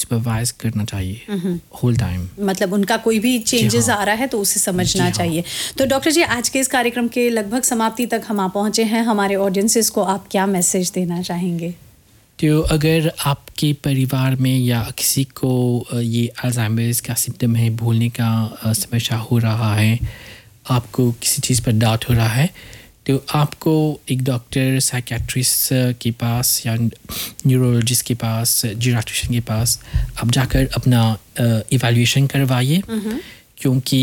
Supervise करना चाहिए whole time. मतलब उनका कोई भी चेंजेस आ रहा है तो उसे समझना चाहिए। तो डॉक्टर जी, आज के इस कार्यक्रम के लगभग समाप्ति तक हम आ पहुँचे हैं। हमारे ऑडियंसेस को आप क्या मैसेज देना चाहेंगे? तो अगर आपके परिवार में या किसी को ये अल्जाइमर्स का सिम्टम है, भूलने का समस्या हो रहा है, आपको किसी चीज़ पर डाउट हो रहा है, तो आपको एक डॉक्टर साइकियाट्रिस्ट के पास या न्यूरोलॉजिस्ट के पास, जीराट्रिशियन के पास आप जाकर अपना इवैल्यूएशन करवाइए, क्योंकि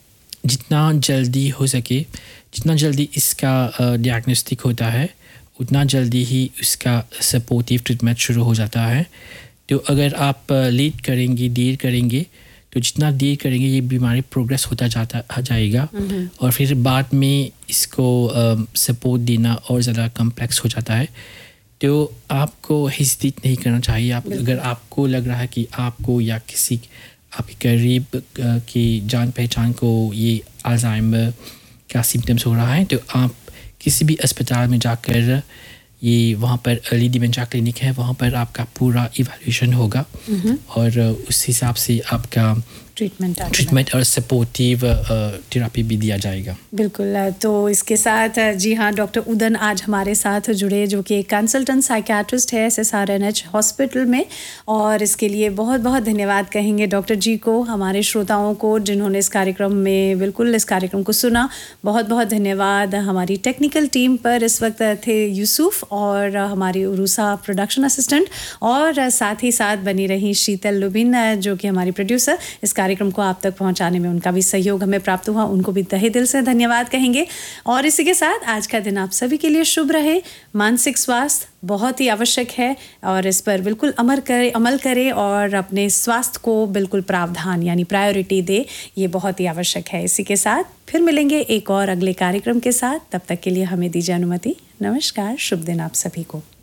जितना जल्दी हो सके, जितना जल्दी इसका डायग्नोस्टिक होता है, उतना जल्दी ही उसका सपोर्टिव ट्रीटमेंट शुरू हो जाता है। तो अगर आप लेट करेंगे, देर करेंगे, तो जितना देर करेंगे ये बीमारी प्रोग्रेस होता जाएगा और फिर बाद में इसको सपोर्ट देना और ज़्यादा कम्प्लेक्स हो जाता है। तो आपको हेजिटेट नहीं करना चाहिए। अगर आपको लग रहा है कि आपको या किसी आपके करीब की जान पहचान को ये अल्जाइमर का सिम्टम्स हो रहा है, तो आप किसी भी अस्पताल में जाकर, ये वहाँ पर अर्ली डिमेंशिया क्लिनिक है, वहाँ पर आपका पूरा इवैल्यूएशन होगा और उस हिसाब से आपका ट्रीटमेंट और सपोर्टिव थेरेपी भी दिया जाएगा। बिल्कुल। तो इसके साथ जी हाँ, डॉक्टर उदन आज हमारे साथ जुड़े, जो कि कंसल्टेंट साइकियाट्रिस्ट है SSRNH हॉस्पिटल में, और इसके लिए बहुत बहुत धन्यवाद कहेंगे डॉक्टर जी को, हमारे श्रोताओं को जिन्होंने इस कार्यक्रम में बिल्कुल इस कार्यक्रम को सुना। बहुत बहुत धन्यवाद। हमारी टेक्निकल टीम पर इस वक्त थे यूसुफ और हमारी उरूसा प्रोडक्शन असिस्टेंट, और साथ ही साथ बनी रही शीतल लुबिन, जो कि हमारी प्रोड्यूसर। इस कार्यक्रम को आप तक पहुंचाने में उनका भी सहयोग हमें प्राप्त हुआ, उनको भी तहे दिल से धन्यवाद कहेंगे। और इसी के साथ आज का दिन आप सभी के लिए शुभ रहे। मानसिक स्वास्थ्य बहुत ही आवश्यक है और इस पर बिल्कुल अमल करें और अपने स्वास्थ्य को बिल्कुल प्रावधान यानी प्रायोरिटी दे, ये बहुत ही आवश्यक है। इसी के साथ फिर मिलेंगे एक और अगले कार्यक्रम के साथ। तब तक के लिए हमें दीजिए अनुमति। नमस्कार, शुभ दिन आप सभी को।